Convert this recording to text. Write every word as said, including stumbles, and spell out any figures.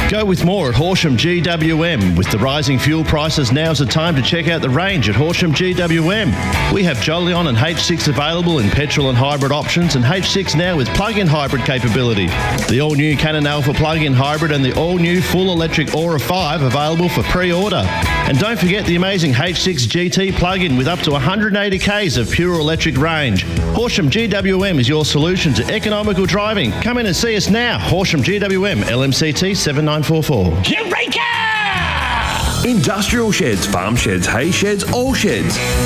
Go with more at Horsham G W M. With the rising fuel prices, now's the time to check out the range at Horsham G W M. We have Jolion and H six available in petrol and hybrid options, and H six now with plug-in hybrid capability. The all-new Canon Alpha plug-in hybrid and the all-new full electric Aura five available for pre-order. And don't forget the amazing H six G T plug-in with up to one hundred eighty kays of pure electric range. Horsham G W M is your solution to economical driving. Come in and see us now. Horsham G W M, L M C T seven nine four four. Eureka! Industrial sheds, farm sheds, hay sheds, all sheds.